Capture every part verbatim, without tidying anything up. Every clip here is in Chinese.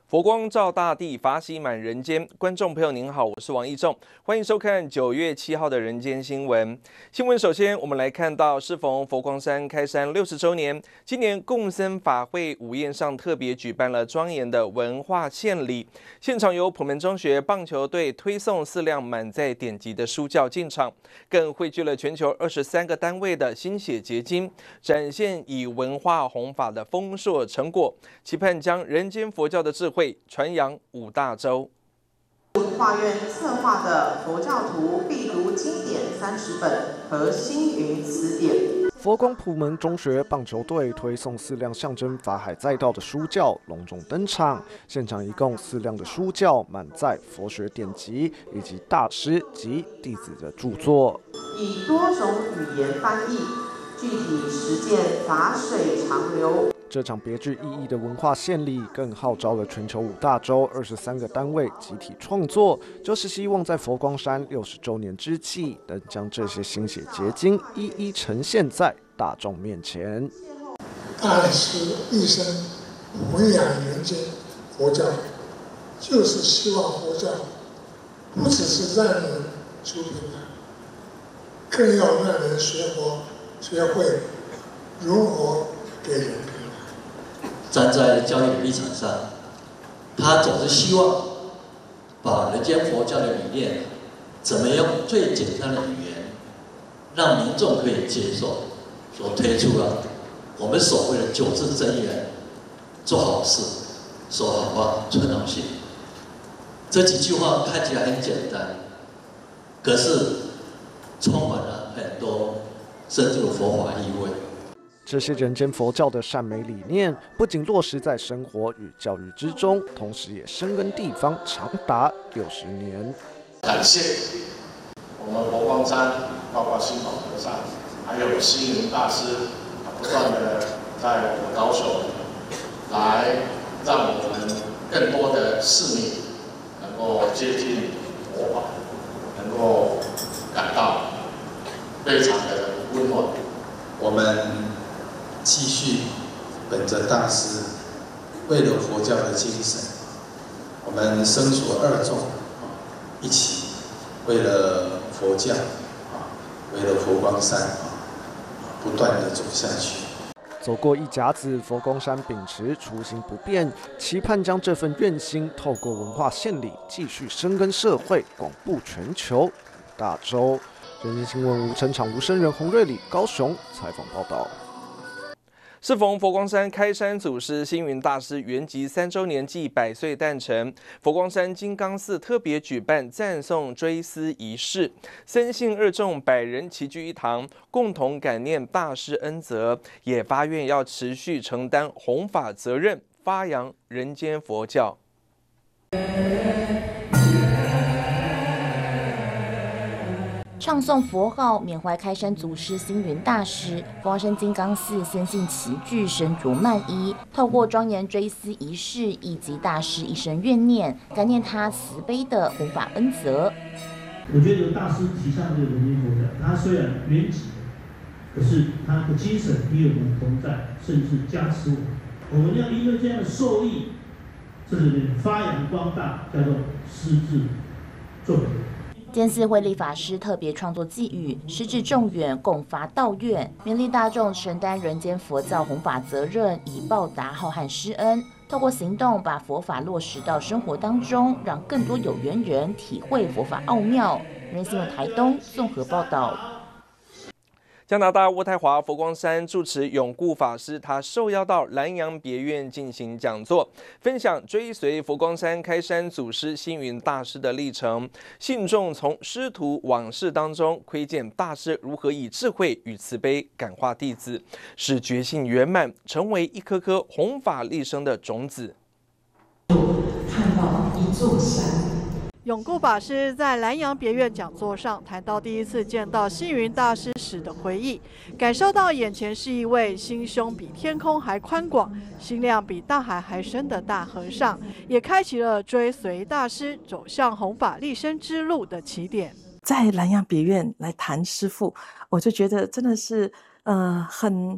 佛光照大地，法喜满人间。观众朋友您好，我是王义仲，欢迎收看九月七号的人间新闻。新闻首先，我们来看到适逢佛光山开山六十周年，今年共僧法会午宴上特别举办了庄严的文化献礼，现场由普门中学棒球队推送四辆满载典籍的书轿进场，更汇聚了全球二十三个单位的心血结晶，展现以文化弘法的丰硕成果，期盼将人间佛教的智慧传扬五大洲。 文化院策划的佛教徒必读经典三十本和星云词典。 佛光普门中学棒球队推送四辆象征法海载道的书轿隆重登场，现场一共四辆的书轿满载佛学典籍以及大师及弟子的著作， 以多种语言翻译，具体实践法水长流。 这场别具意义的文化献礼，更号召了全球五大洲二十三个单位集体创作，就是希望在佛光山六十周年之际，能将这些心血结晶一一呈现在大众面前。 大师一生弘扬人间佛教，就是希望佛教不只是让人出平安，更要让人学佛，学会如何给人平安。 站在教育立场上，他总是希望把人间佛教的理念，怎么用最简单的语言，让民众可以接受，所推出了我们所谓的九字真言：做好事，说好话，存好心。这几句话看起来很简单，可是充满了很多深入佛法意味。 这些人间佛教的善美理念，不仅落实在生活与教育之中，同时也深耕地方长达六十年。 感谢我们佛光山，包括心法和尚，还有星云大师，不断的在我们高雄，来让我们更多的市民能够接近佛法，能够感到非常的温暖。 我们继续本着大师为了佛教的精神，我们身所二众，一起为了佛教，为了佛光山，不断的走下去。 走过一甲子，佛光山秉持初心不变，期盼将这份愿心透过文化献礼，继续深耕社会，广布全球大洲。人间新闻吴成场、吴生人、洪瑞礼高雄采访报道。 适逢佛光山开山祖师星云大师圆寂三周年暨百岁诞辰，佛光山金刚寺特别举办赞颂追思仪式，僧信二众百人齐聚一堂，共同感念大师恩泽，也发愿要持续承担弘法责任，发扬人间佛教。 唱诵佛号，缅怀开山祖师星云大师。佛光山金刚寺僧信齐聚，身着曼衣，透过庄严追思仪式以及大师一生怨念，感念他慈悲的弘法恩泽。 我觉得大师提倡这个人间佛教，他虽然圆寂，可是他的精神与我们同在，甚至加持我们。我们要因为这样的受益，这是发扬光大，叫做施至众人。 监寺慧立法师特别创作寄语，施至众远，共发道愿，勉励大众承担人间佛教弘法责任，以报答浩瀚施恩。透过行动，把佛法落实到生活当中，让更多有缘人体会佛法奥妙。人新闻台东综合报道。 加拿大渥太华佛光山住持永固法师，他受邀到南洋别院进行讲座，分享追随佛光山开山祖师星云大师的历程。信众从师徒往事当中窥见大师如何以智慧与慈悲感化弟子，使觉性圆满，成为一颗颗弘法利生的种子。 看到一座山。 永固法师在南洋别院讲座上谈到第一次见到星云大师时的回忆，感受到眼前是一位心胸比天空还宽广、心量比大海还深的大和尚，也开启了追随大师走向弘法利生之路的起点。 在南洋别院来谈师父，我就觉得真的是呃很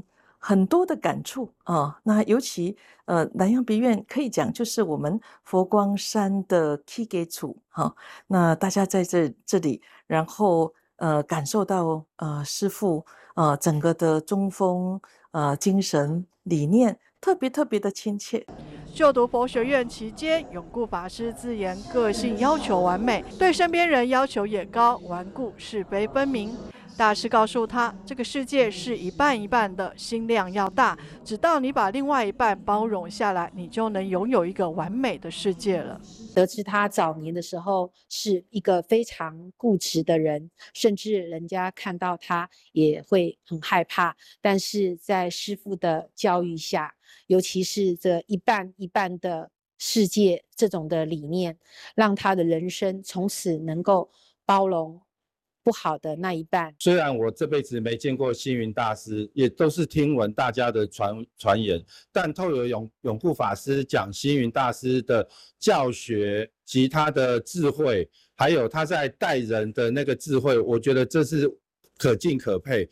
很多的感触啊。那尤其呃南洋别院可以讲就是我们佛光山的起家处哈。那大家在这这里，然后呃感受到呃师父呃整个的中风呃精神理念。特别特别的亲切。 就读佛学院期间，永固法师自言个性要求完美，对身边人要求也高，顽固是非分明。大师告诉他，这个世界是一半一半的，心量要大，直到你把另外一半包容下来，你就能拥有一个完美的世界了。 得知他早年的时候是一个非常固执的人，甚至人家看到他也会很害怕，但是在师父的教育下，尤其是这一半一半的世界这种的理念，让他的人生从此能够包容不好的那一半。 虽然我这辈子没见过星云大师，也都是听闻大家的传传言，但透过永永固法师讲星云大师的教学及他的智慧，还有他在待人的那个智慧，我觉得这是可敬可佩。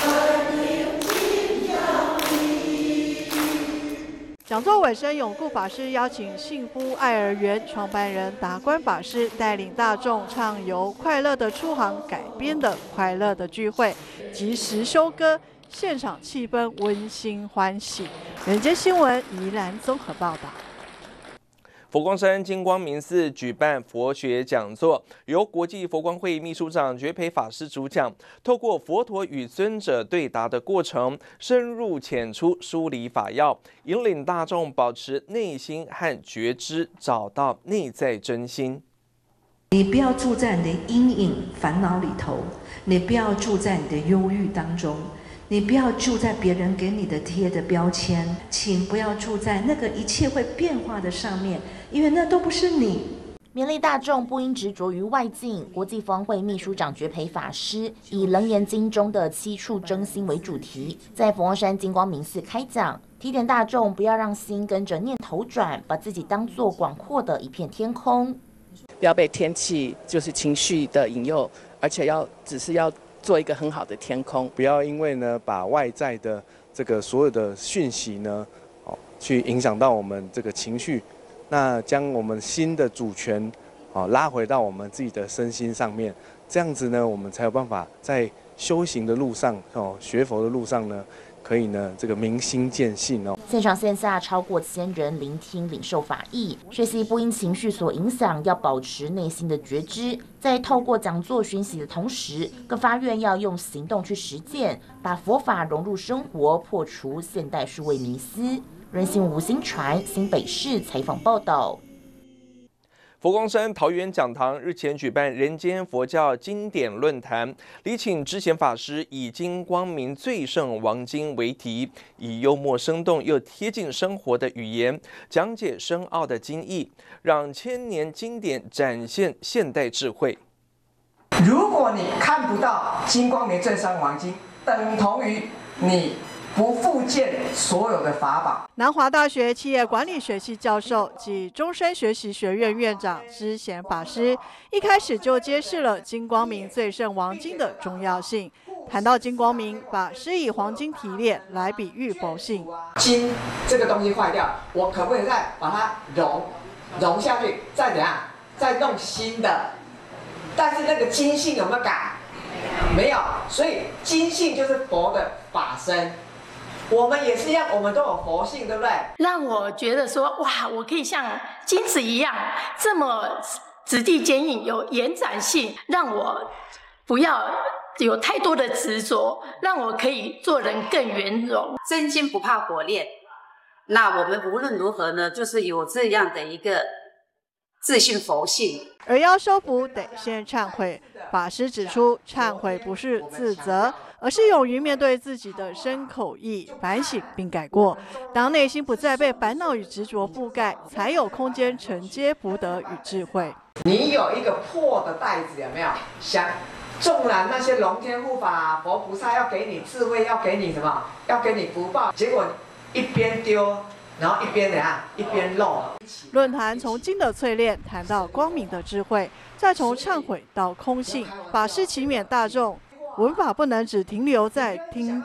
讲座尾声，永固法师邀请幸福爱儿园创办人达观法师带领大众畅游快乐的出航改编的快乐的聚会，及时收歌，现场气氛温馨欢喜。人间新闻宜兰综合报道。 佛光山金光明寺举办佛学讲座，由国际佛光会秘书长觉培法师主讲，透过佛陀与尊者对答的过程，深入浅出梳理法要，引领大众保持内心和觉知，找到内在真心。 你不要住在你的阴影烦恼里头，你不要住在你的忧郁当中，你不要住在别人给你的贴的标签，请不要住在那个一切会变化的上面，因为那都不是你。 勉励大众不应执着于外境。国际佛光会秘书长觉培法师以《楞严经》中的七处真心为主题，在佛光山金光明寺开讲，提点大众不要让心跟着念头转，把自己当作广阔的一片天空， 不要被天气就是情绪的引诱，而且要只是要做一个很好的天空， 不要因为呢把外在的这个所有的讯息呢，哦，去影响到我们这个情绪。那将我们心的主权，哦，拉回到我们自己的身心上面，这样子呢，我们才有办法在修行的路上，哦，学佛的路上呢，可以呢这个明心见性哦。 现场线下超过千人聆听领受法义，学习不因情绪所影响，要保持内心的觉知。在透过讲座熏习的同时，更发愿要用行动去实践，把佛法融入生活，破除现代数位迷思。人新吴新传新北市采访报道。 佛光山桃园讲堂日前举办人间佛教经典论坛，礼请知贤法师以《金光明最胜王经》为题，以幽默生动又贴近生活的语言讲解深奥的经义，让千年经典展现现代智慧。 如果你看不到《金光明最胜王经》，等同于你不复见所有的法宝。 南华大学企业管理学系教授及终身学习学院院长知贤法师一开始就揭示了金光明最胜王经的重要性。谈到金光明，法师以黄金提炼来比喻佛性。 金这个东西坏掉，我可不可以再把它融融下去，再怎样，再弄新的？但是那个金性有没有改？没有，所以金性就是佛的法身。我们也是一样，我们都有佛性，对不对？ 让我觉得说，哇，我可以像金子一样这么质地坚硬，有延展性，让我不要有太多的执着，让我可以做人更圆融。 真金不怕火炼，那我们无论如何呢，就是有这样的一个自信佛性。 而要修福，得先忏悔。法师指出，忏悔不是自责，而是勇于面对自己的身口意，反省并改过。当内心不再被烦恼与执着覆盖，才有空间承接福德与智慧。 你有一个破的袋子，有没有？想，纵然那些龙天护法、佛菩萨要给你智慧，要给你什么？要给你福报，结果一边丢，然后一边怎样？一边漏。 论坛从经的淬炼谈到光明的智慧，再从忏悔到空性。法师祈勉大众，文法不能只停留在听懂，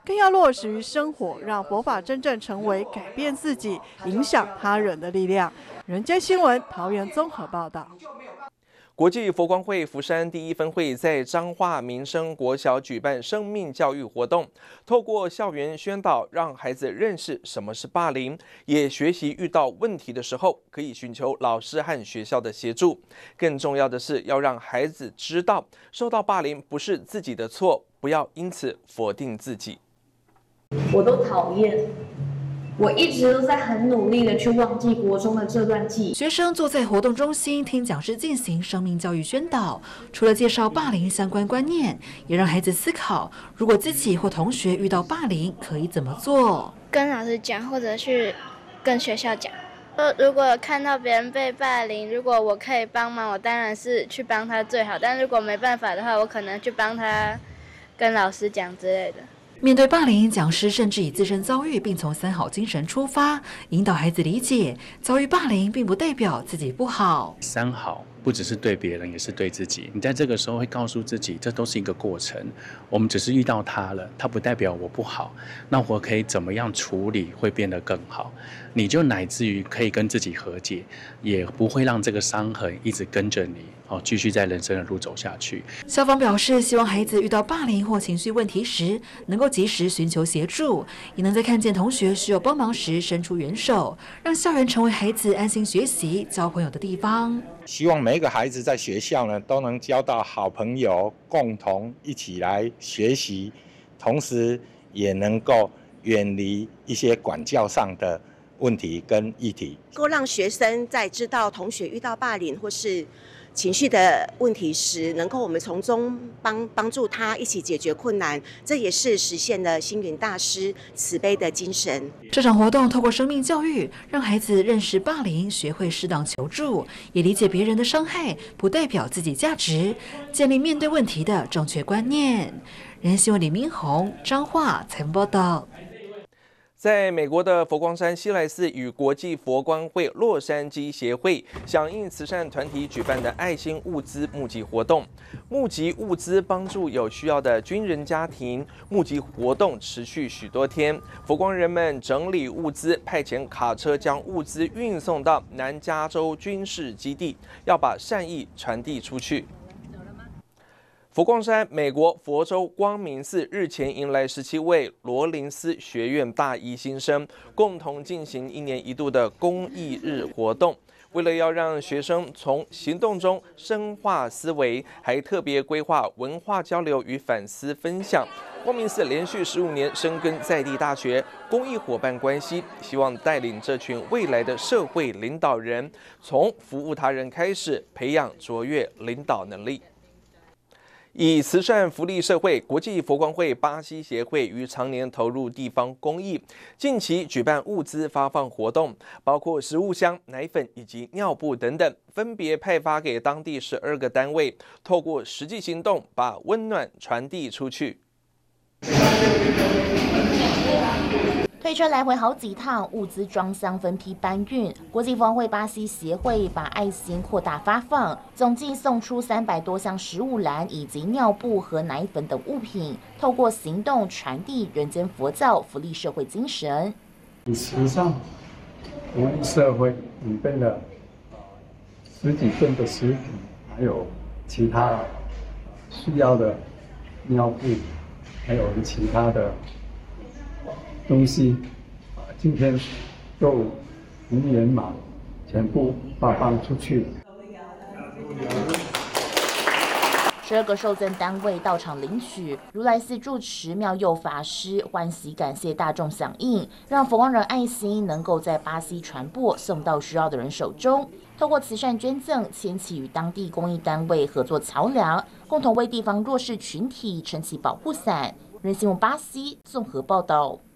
更要落实于生活，让佛法真正成为改变自己、影响他人的力量。人间新闻桃园综合报道。 国际佛光会福山第一分会在彰化民生国小举办生命教育活动，透过校园宣导，让孩子认识什么是霸凌，也学习遇到问题的时候可以寻求老师和学校的协助。更重要的是，要让孩子知道，受到霸凌不是自己的错，不要因此否定自己。 我都讨厌。我一直都在很努力的去忘记国中的这段记忆。 学生坐在活动中心听讲师进行生命教育宣导，除了介绍霸凌相关观念，也让孩子思考，如果自己或同学遇到霸凌，可以怎么做？ 跟老师讲，或者去跟学校讲。呃，如果看到别人被霸凌，如果我可以帮忙，我当然是去帮他最好。但如果没办法的话，我可能去帮他跟老师讲之类的。 面对霸凌，讲师甚至以自身遭遇，并从三好精神出发，引导孩子理解，遭遇霸凌并不代表自己不好。 三好不只是对别人，也是对自己。你在这个时候会告诉自己，这都是一个过程，我们只是遇到它了，它不代表我不好。那我可以怎么样处理会变得更好？你就乃至于可以跟自己和解，也不会让这个伤痕一直跟着你。哦，继续在人生的路走下去。 校方表示，希望孩子遇到霸凌或情绪问题时，能够及时寻求协助，也能在看见同学需要帮忙时伸出援手，让校园成为孩子安心学习、交朋友的地方。 希望每一个孩子在学校呢，都能交到好朋友，共同一起来学习，同时也能够远离一些管教上的问题跟议题， 够让学生在知道同学遇到霸凌或是情绪的问题时，能够我们从中帮帮助他一起解决困难，这也是实现了星云大师慈悲的精神。 这场活动透过生命教育，让孩子认识霸凌，学会适当求助，也理解别人的伤害不代表自己价值，建立面对问题的正确观念。人间新闻李明宏、彰化采访报道。 在美国的佛光山西来寺与国际佛光会洛杉矶协会响应慈善团体举办的爱心物资募集活动，募集物资帮助有需要的军人家庭。募集活动持续许多天，佛光人们整理物资，派遣卡车将物资运送到南加州军事基地，要把善意传递出去。佛光山美国佛州光明寺日前迎来十七位罗林斯学院大一新生，共同进行一年一度的公益日活动。为了要让学生从行动中深化思维，还特别规划文化交流与反思分享。光明寺连续十五年深耕在地大学公益伙伴关系，希望带领这群未来的社会领导人，从服务他人开始，培养卓越领导能力。以慈善福利社会国际佛光会巴西协会于常年投入地方公益，近期举办物资发放活动，包括食物箱、奶粉以及尿布等等，分别派发给当地十二个单位，透过实际行动把温暖传递出去。 推车来回好几趟，物资装箱分批搬运。国际佛光会巴西协会把爱心扩大发放，总计送出三百多箱食物篮以及尿布和奶粉等物品，透过行动传递人间佛教福利社会精神。 以慈善福利社会准备了十几件的食品，还有其他需要的尿布，还有其他的东西，今天就无人马全部发放出去。 十二个受赠单位到场领取，如来寺住持妙佑法师欢喜感谢大众响应，让佛光人爱心能够在巴西传播，送到需要的人手中。透过慈善捐赠，牵起与当地公益单位合作桥梁，共同为地方弱势群体撑起保护伞。人新闻巴西综合报道。